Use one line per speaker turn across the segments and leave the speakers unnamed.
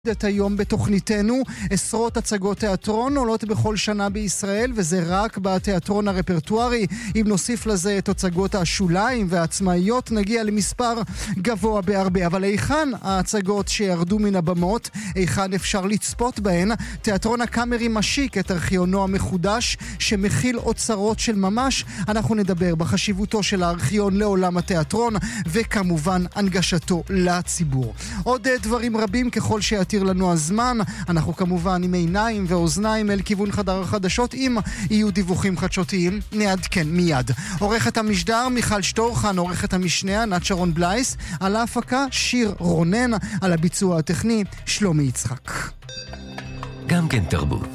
את היום בתוכניתנו. עשרות הצגות תיאטרון עולות בכל שנה בישראל, וזה רק בתיאטרון הרפרטוארי. אם נוסיף לזה את הצגות השוליים והעצמאיות, נגיע למספר גבוה בהרבה. אבל היכן ההצגות שירדו מן הבמות? היכן אפשר לצפות בהן? תיאטרון הקאמרי משיק את ארכיונו המחודש, שמכיל אוצרות של ממש. אנחנו נדבר בחשיבותו של הארכיון לעולם התיאטרון, וכמובן הנגשתו לציבור. עוד דברים רבים ככל שיתיר לנו הזמן. אנחנו כמובן עם עיניים ואוזניים אל כיוון חדר החדשות. אם יהיו דיווחים חדשותיים, נעדכן מיד. עורכת המשדר מיכל שטורחן, עורכת המשנה ענת שרון בלייס, על ההפקה שיר רונן, על הביצוע הטכני שלומי יצחק.
גם כן תרבות.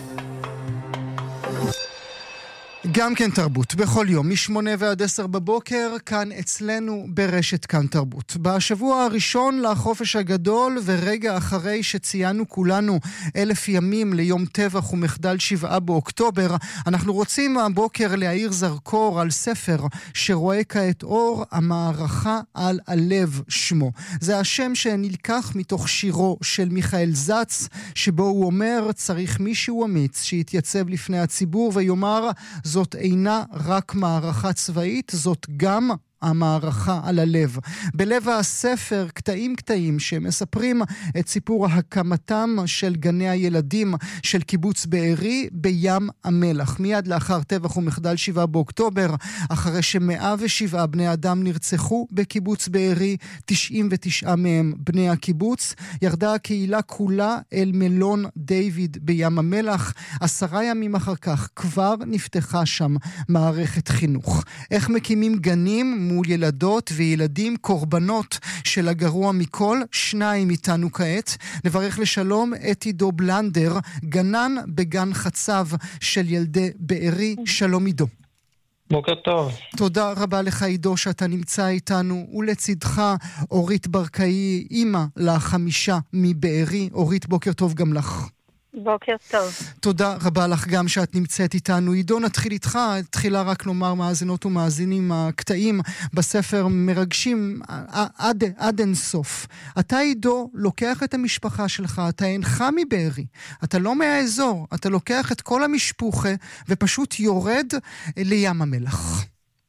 גם כן תרבות, בכל יום, מ8 ועד 10 בבוקר, כאן אצלנו ברשת כאן תרבות. בשבוע הראשון לחופש הגדול, ורגע אחרי שציינו כולנו 1000 ימים ליום טבח ומחדל 7 באוקטובר, אנחנו רוצים הבוקר להאיר זרקור על ספר שרואה כעת אור, המערכה על הלב שמו. זה השם שנלקח מתוך שירו של מיכאל זץ, שבו הוא אומר, צריך מישהו אמיץ שיתייצב לפני הציבור ויאמר, זאת אינה רק מערכה צבאית, זאת גם המערכה על הלב. בלב הספר קטעים שמספרים את סיפור הקמתם של גני הילדים של קיבוץ בארי בים המלח. מיד לאחר טבח ומחדל 7 באוקטובר, אחרי ש107 בני אדם נרצחו בקיבוץ בארי, 99 מהם בני הקיבוץ, ירדה הקהילה כולה אל מלון דיוויד בים המלח. 10 ימים אחר כך כבר נפתחה שם מערכת חינוך. איך מקימים גנים מול ילדות וילדים קורבנות של הגרוע מכל? 2 איתנו כעת. נברך לשלום את עידו בלנדר, גנן בגן חצב של ילדי בארי. שלום עידו.
בוקר טוב.
תודה רבה לך עידו שאתה נמצא איתנו, ולצדך אורית ברקאי, אמא ל5 מבארי. אורית, בוקר טוב גם לך.
בוקר טוב. תודה
רבה לך גם שאת נמצאת איתנו. עידו, נתחיל איתך. תחילה רק לומר מאזינות ומאזינים, הקטעים בספר מרגשים עד אין סוף. אתה עידו לוקח את המשפחה שלך, אתה אינך מבארי, אתה לא מהאזור, אתה לוקח את כל המשפחה ופשוט יורד לים המלח.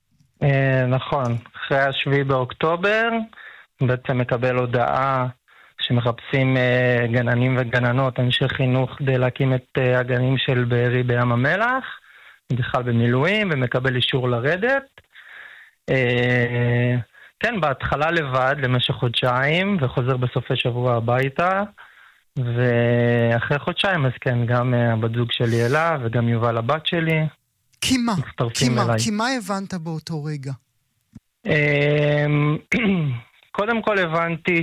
נכון. אחרי 7 באוקטובר בעצם מקבל הודעה שמחפשים גננים וגננות, אנשי חינוך, כדי להקים את הגנים של בארי בים המלח, בכלל במילואים, ומקבל אישור לרדת. כן, בהתחלה לבד למשך חודשיים, וחוזר בסופי שבוע הביתה, ואחרי חודשיים, אז כן, גם הבת זוג שלי אלה, וגם יובל הבת שלי.
כי מה הבנת באותו רגע?
קודם כל הבנתי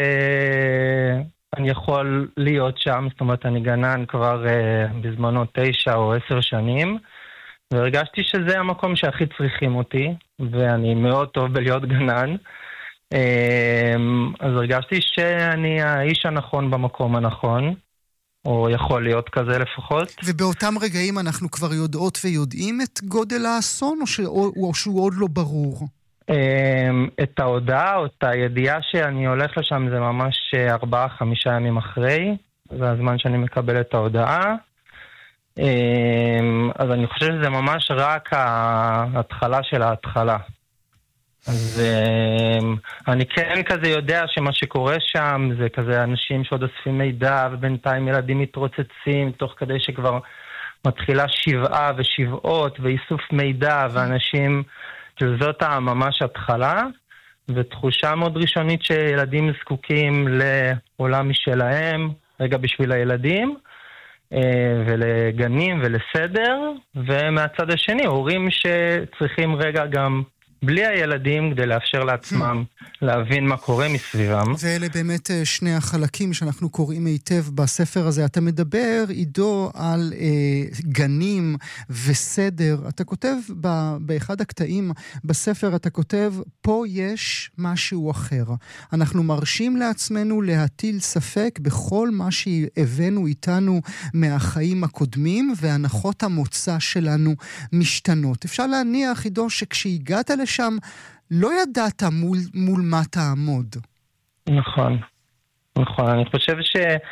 שאני יכול להיות שם, זאת אומרת אני גנן כבר בזמנו 9 או 10 שנים, והרגשתי שזה המקום שהכי צריכים אותי, ואני מאוד טוב בלהיות גנן, אז הרגשתי שאני האיש הנכון במקום הנכון, או יכול להיות כזה לפחות.
ובאותם רגעים אנחנו כבר יודעות ויודעים את גודל האסון, או שהוא עוד לא ברור?
את ההודעה או את הידיעה שאני הולך לשם זה ממש 4-5 ימים אחרי, זה הזמן שאני מקבל את ההודעה. אז אני חושב שזה ממש רק ההתחלה של ההתחלה. אז אני כן כזה יודע שמה שקורה שם זה כזה אנשים שעוד אוספים מידע, ובינתיים ילדים מתרוצצים תוך כדי שכבר מתחילה 7 ושבעות ואיסוף מידע, ואנשים, זאת ממש התחלה, ותחושה מאוד ראשונית שילדים זקוקים לעולם משלהם, רגע בשביל הילדים, ולגנים ולסדר, ומהצד השני הורים שצריכים רגע גם בלי הילדים כדי לאפשר לעצמם להבין מה קורה מסביבם.
ואלה באמת שני החלקים שאנחנו קוראים היטב בספר הזה. אתה מדבר, עידו, על גנים וסדר. אתה כותב באחד הקטעים בספר, אתה כותב, פה יש משהו אחר. אנחנו מרשים לעצמנו להטיל ספק בכל מה שהבאנו איתנו מהחיים הקודמים, והנחות המוצא שלנו משתנות. אפשר להניח, עידו, שכשהגעת לשם, לא ידעת מול מה תעמוד.
נכון. נכון, אני חושב